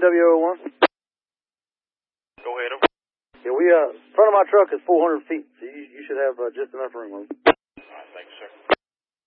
NWO1. Go ahead. Yeah, front of my truck is 400 feet, so you should have just enough room.